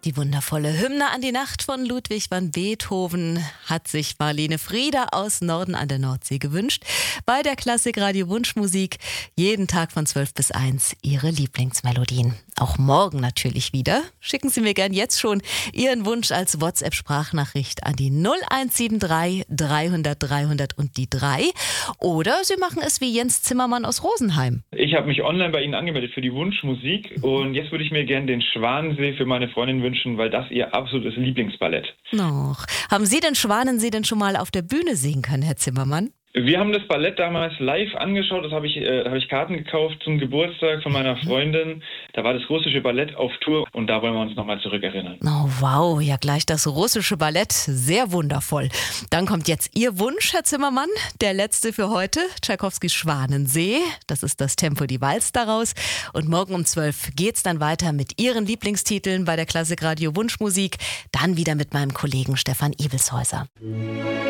Die wundervolle Hymne an die Nacht von Ludwig van Beethoven hat sich Marlene Frieder aus Norden an der Nordsee gewünscht. Bei der Klassikradio Wunschmusik jeden Tag von 12 bis 1 ihre Lieblingsmelodien. Auch morgen natürlich wieder. Schicken Sie mir gern jetzt schon Ihren Wunsch als WhatsApp-Sprachnachricht an die 0173 300 300 und die 3. Oder Sie machen es wie Jens Zimmermann aus Rosenheim. Ich habe mich online bei Ihnen angemeldet für die Wunschmusik und jetzt würde ich mir gerne den Schwanensee für meine Freundin wünschen, weil das ihr absolutes Lieblingsballett. Och. Haben Sie den Schwanensee denn schon mal auf der Bühne sehen können, Herr Zimmermann? Wir haben das Ballett damals live angeschaut, da habe ich Karten gekauft zum Geburtstag von meiner Freundin. Da war das russische Ballett auf Tour und da wollen wir uns nochmal zurückerinnern. Oh wow, ja gleich das russische Ballett, sehr wundervoll. Dann kommt jetzt Ihr Wunsch, Herr Zimmermann, der letzte für heute, Tschaikowskis Schwanensee. Das ist das Tempo, die Walz daraus. Und morgen um 12 geht's dann weiter mit Ihren Lieblingstiteln bei der Klassikradio Wunschmusik. Dann wieder mit meinem Kollegen Stefan Ibelshäuser.